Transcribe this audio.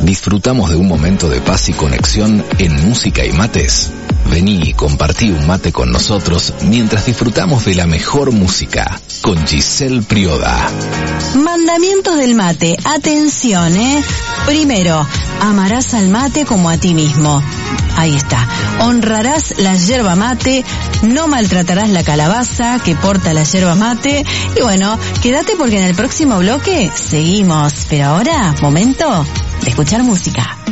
¿Disfrutamos de un momento de paz y conexión en música y mates? Vení y compartí un mate con nosotros mientras disfrutamos de la mejor música con Giselle Prioda. Mandamientos del mate. Atención, Primero, amarás al mate como a ti mismo. Ahí está. Honrarás la yerba mate, no maltratarás la calabaza que porta la yerba mate. Y bueno, quédate porque en el próximo bloque seguimos. Pero ahora, momento de escuchar música.